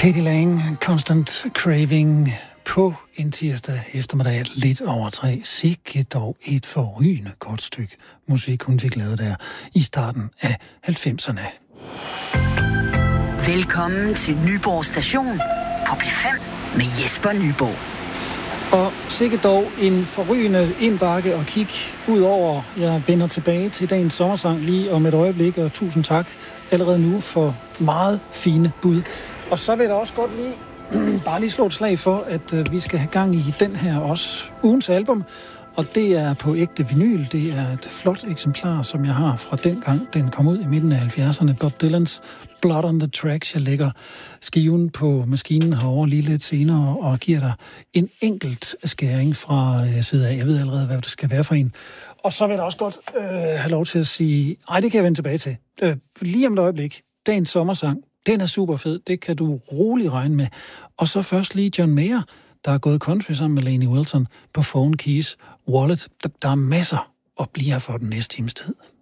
Katie Lang, Constant Craving på en tirsdag eftermiddag lidt over 3. Sikke dog et forrygende godt stykke musik, hun fik lavet der i starten af 90'erne. Velkommen til Nyborg Station på P5 med Jesper Nyborg. Og sikke dog en forrygende indbakke og kig ud over. Jeg vender tilbage til dagens sommersang lige om et øjeblik, og tusind tak allerede nu for meget fine bud. Og så vil jeg også godt bare lige slå et slag for, at vi skal have gang i den her også ugens album. Og det er på ægte vinyl. Det er et flot eksemplar, som jeg har fra dengang, den kom ud i midten af 70'erne. Bob Dylans Blood on the Tracks. Jeg lægger skiven på maskinen herovre lige lidt senere og giver dig en enkelt skæring fra side af. Jeg ved allerede, hvad det skal være for en. Og så vil jeg også godt have lov til at sige, det kan jeg vende tilbage til. Lige om et øjeblik. Dagens sommersang. Den er super fed. Det kan du roligt regne med. Og så først lige John Mayer, der er gået country sammen med Lainey Wilson på Phone Keys Wallet. Der er masser at blive her for den næste times tid.